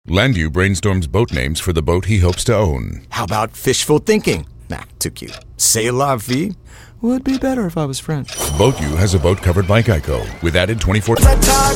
Landu brainstorms boat names for the boat he hopes to own. How about fishful thinking? Nah, too cute. C'est la vie? Would be better if I was French. Boat U has a boat covered by Geico with added 24...